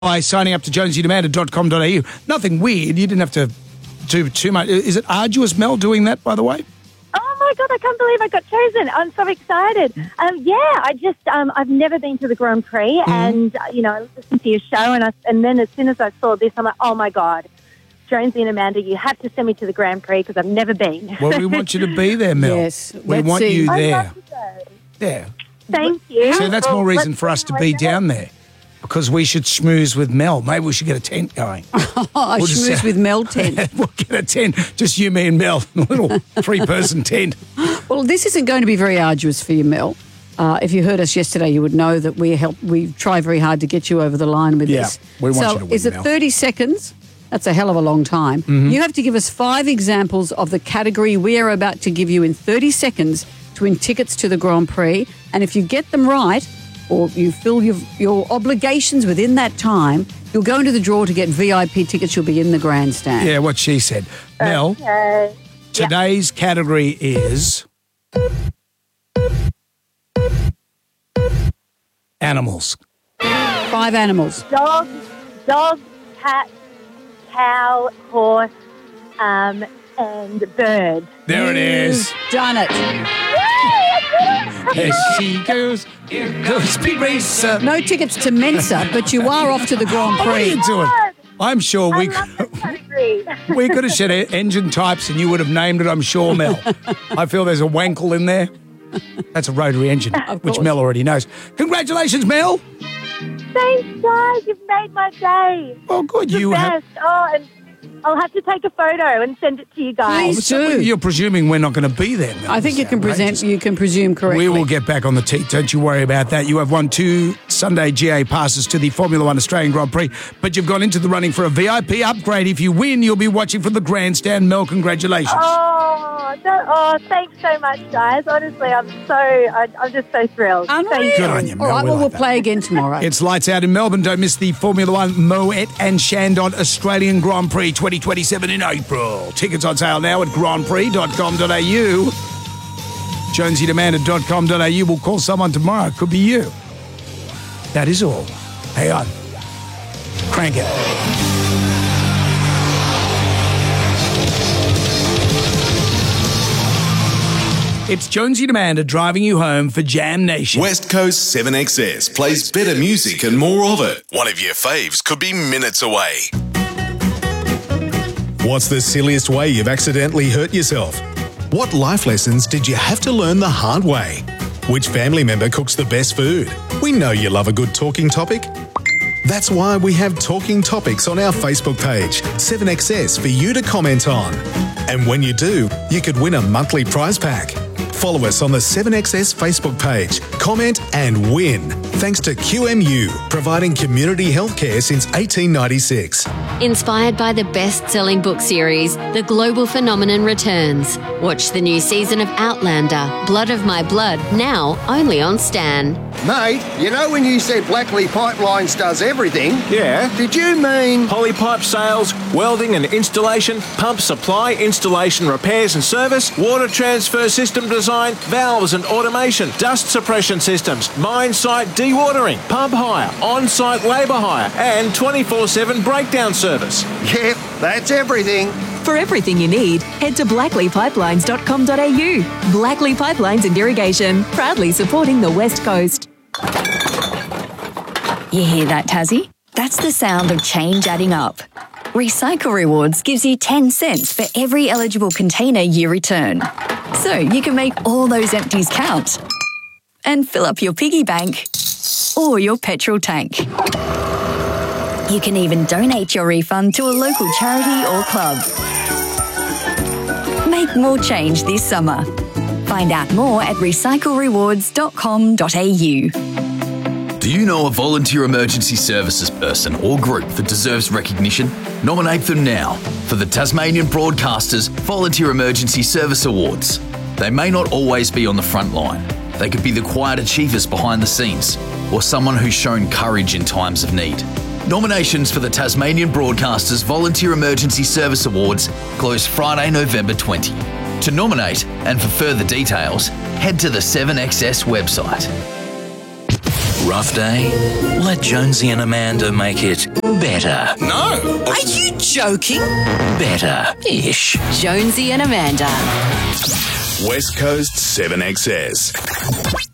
by signing up to jonesydemanded.com.au. Nothing weird. You didn't have to do too much. Is it arduous, Mel, doing that, by the way? Oh, my God, I can't believe I got chosen. I'm so excited. I've never been to the Grand Prix, and, I listened to your show, and then as soon as I saw this, I'm like, oh, my God. Jonesy and Amanda, you have to send me to the Grand Prix because I've never been. Well, we want you to be there, Mel. Yes. We want you there. I'd love to go. Yeah. Thank you. So that's more reason for us to be down there. Because we should schmooze with Mel. Maybe we should get a tent going. Schmooze with Mel tent. We'll get a tent. Just you, me and Mel. A little 3-person tent. Well, this isn't going to be very arduous for you, Mel. If you heard us yesterday, you would know that we try very hard to get you over the line with this. We want you to win, is it Mel. 30 seconds? That's a hell of a long time. Mm-hmm. You have to give us 5 examples of the category we are about to give you in 30 seconds to win tickets to the Grand Prix. And if you get them right, or you fill your obligations within that time, you'll go into the draw to get VIP tickets. You'll be in the grandstand. Yeah, what she said. Mel, today's category is animals. 5 animals. Dog, cat, cow, horse, and bird. There it is. Done it. There she goes. Here goes Speed Racer. No tickets to Mensa, but you are off to the Grand What are Prix. you doing? I'm sure we I love this category. we could have said engine types and you would have named it, I'm sure, Mel. I feel there's a wankle in there. That's a rotary engine, which Mel already knows. Congratulations, Mel. Thanks, guys. You've made my day. Well, good. The You have. best. And I'll have to take a photo and send it to you guys. Please do. You're presuming we're not going to be there, Mel. I think you can presume correctly. We will get back on the tee. Don't you worry about that. You have won 2 Sunday GA passes to the Formula One Australian Grand Prix, but you've gone into the running for a VIP upgrade. If you win, you'll be watching from the grandstand. Mel, congratulations. Thanks so much, guys. Honestly, I'm just so thrilled. Unreal. Thank Good on you, Mel. All right, We well, like we'll that. play again tomorrow. It's lights out in Melbourne. Don't miss the Formula One Moet and Chandon Australian Grand Prix 2027 in April. Tickets on sale now at grandprix.com.au. JonesyDemanded.com.au. We'll call someone tomorrow. It could be you. That is all. Hang on. Crank it. It's Jonesy Demanded driving you home for Jam Nation. West Coast 7XS plays better music and more of it. One of your faves could be minutes away. What's the silliest way you've accidentally hurt yourself? What life lessons did you have to learn the hard way? Which family member cooks the best food? We know you love a good talking topic. That's why we have talking topics on our Facebook page, 7XS, for you to comment on. And when you do, you could win a monthly prize pack. Follow us on the 7XS Facebook page, comment and win. Thanks to QMU, providing community healthcare since 1896. Inspired by the best-selling book series, The Global Phenomenon returns. Watch the new season of Outlander, Blood of My Blood, now only on Stan. Mate, you know when you said Blackley Pipelines does everything? Yeah. Did you mean... Polypipe sales, welding and installation, pump supply, installation, repairs and service, water transfer system design, valves and automation, dust suppression systems, mine site dewatering, pump hire, on-site labour hire, and 24/7 breakdown service? Yep, that's everything. For everything you need, head to blackleypipelines.com.au. Blackley Pipelines and Irrigation, proudly supporting the West Coast. You hear that, Tassie? That's the sound of change adding up. Recycle Rewards gives you 10 cents for every eligible container you return. So you can make all those empties count and fill up your piggy bank or your petrol tank. You can even donate your refund to a local charity or club. Make more change this summer. Find out more at recyclerewards.com.au. Do you know a volunteer emergency services person or group that deserves recognition? Nominate them now for the Tasmanian Broadcasters Volunteer Emergency Service Awards. They may not always be on the front line. They could be the quiet achievers behind the scenes or someone who's shown courage in times of need. Nominations for the Tasmanian Broadcasters Volunteer Emergency Service Awards close Friday, November 20. To nominate and for further details, head to the 7XS website. Rough day? Let Jonesy and Amanda make it better. No. Are you joking? Better-ish. Jonesy and Amanda. West Coast 7XS.